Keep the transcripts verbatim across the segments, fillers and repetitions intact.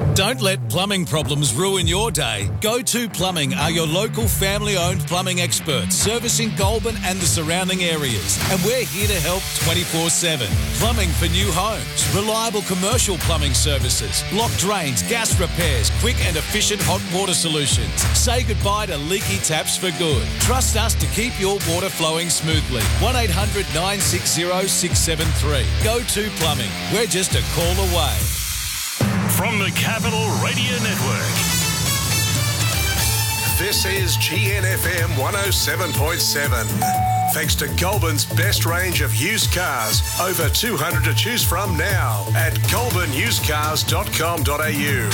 Don't let plumbing problems ruin your day. Go To Plumbing are your local family-owned plumbing experts, servicing Goulburn and the surrounding areas. And we're here to help twenty-four seven. Plumbing for new homes, reliable commercial plumbing services, block drains, gas repairs, quick and efficient hot water solutions. Say goodbye to leaky taps for good. Trust us to keep your water flowing smoothly. one eight hundred nine six zero six seven three. Go To Plumbing. We're just a call away. From the Capital Radio Network. This is G N F M one oh seven point seven. Thanks to Goulburn's best range of used cars. Over two hundred to choose from now at goulburn used cars dot com dot a u.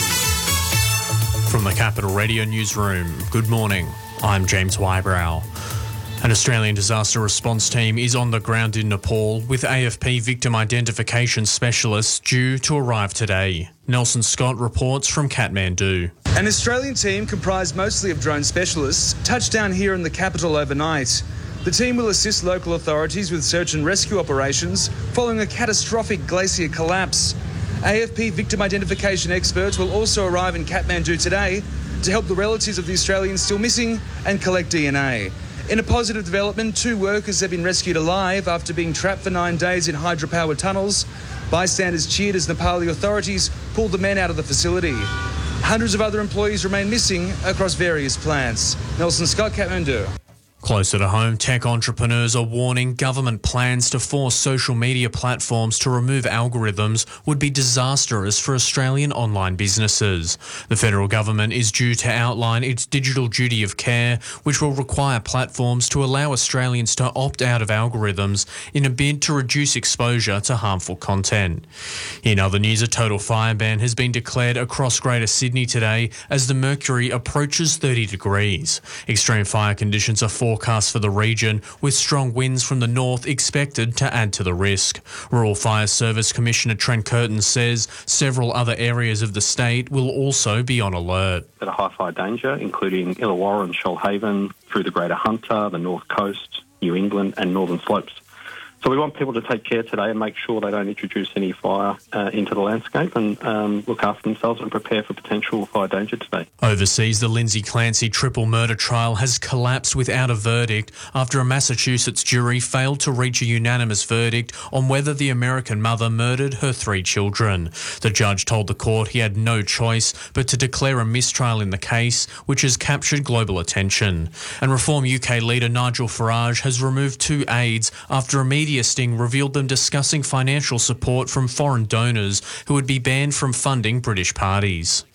From the Capital Radio Newsroom, good morning. I'm James Wybrow. An Australian disaster response team is on the ground in Nepal with A F P victim identification specialists due to arrive today. Nelson Scott reports from Kathmandu. An Australian team comprised mostly of drone specialists touched down here in the capital overnight. The team will assist local authorities with search and rescue operations following a catastrophic glacier collapse. A F P victim identification experts will also arrive in Kathmandu today to help the relatives of the Australians still missing and collect D N A. In a positive development, two workers have been rescued alive after being trapped for nine days in hydropower tunnels. Bystanders cheered as Nepali authorities pulled the men out of the facility. Hundreds of other employees remain missing across various plants. Nelson Scott, Kathmandu. Closer to home, tech entrepreneurs are warning government plans to force social media platforms to remove algorithms would be disastrous for Australian online businesses. The federal government is due to outline its digital duty of care, which will require platforms to allow Australians to opt out of algorithms in a bid to reduce exposure to harmful content. In other news, a total fire ban has been declared across Greater Sydney today as the mercury approaches thirty degrees. Extreme fire conditions are forecast for the region, with strong winds from the north expected to add to the risk. Rural Fire Service Commissioner Trent Curtin says several other areas of the state will also be on alert. At a high fire danger, including Illawarra and Shoalhaven, through the Greater Hunter, the North Coast, New England and Northern Slopes. So we want people to take care today and make sure they don't introduce any fire uh, into the landscape and um, look after themselves and prepare for potential fire danger today. Overseas, the Lindsay Clancy triple murder trial has collapsed without a verdict after a Massachusetts jury failed to reach a unanimous verdict on whether the American mother murdered her three children. The judge told the court he had no choice but to declare a mistrial in the case, which has captured global attention. And Reform U K leader Nigel Farage has removed two aides after a media sting revealed them discussing financial support from foreign donors who would be banned from funding British parties.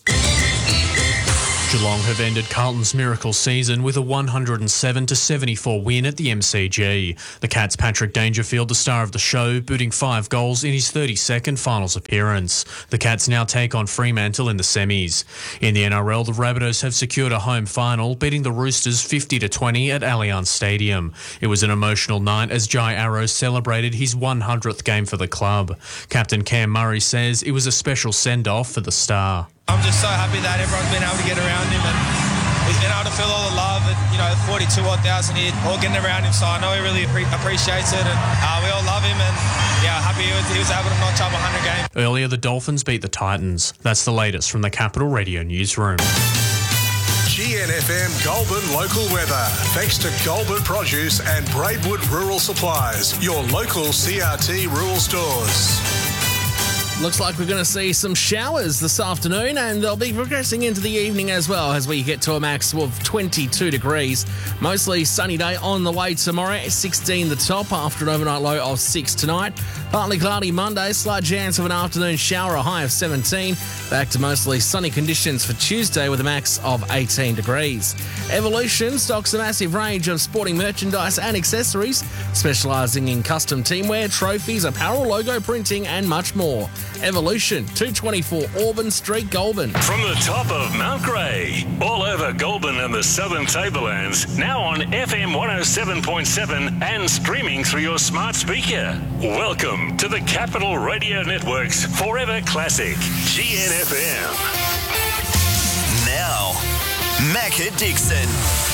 Geelong have ended Carlton's miracle season with a one hundred seven to seventy-four win at the M C G. The Cats' Patrick Dangerfield, the star of the show, booting five goals in his thirty-second finals appearance. The Cats now take on Fremantle in the semis. In the N R L, the Rabbitohs have secured a home final, beating the Roosters fifty to twenty at Allianz Stadium. It was an emotional night as Jai Arrow celebrated his one hundredth game for the club. Captain Cam Murray says it was a special send-off for the star. I'm just so happy that everyone's been able to get around him and he's been able to feel all the love and, you know, forty-two odd thousand here all getting around him. So I know he really pre- appreciates it and uh, we all love him and, yeah, happy he was, he was able to notch up one hundred games. Earlier, the Dolphins beat the Titans. That's the latest from the Capital Radio Newsroom. G N F M Goulburn local weather. Thanks to Goulburn Produce and Braidwood Rural Supplies, your local C R T rural stores. Looks like we're going to see some showers this afternoon and they'll be progressing into the evening as well as we get to a max of twenty-two degrees. Mostly sunny day on the way tomorrow, sixteen the top after an overnight low of six tonight. Partly cloudy Monday, slight chance of an afternoon shower, a high of seventeen. Back to mostly sunny conditions for Tuesday with a max of eighteen degrees. Evolution stocks a massive range of sporting merchandise and accessories, specialising in custom teamwear, trophies, apparel, logo printing and much more. Evolution, two twenty-four Auburn Street, Goulburn. From the top of Mount Grey, all over Goulburn and the Southern Tablelands, now on F M one oh seven point seven and streaming through your smart speaker. Welcome to the Capital Radio Network's Forever Classic, G N F M. Now, Macca Dixon.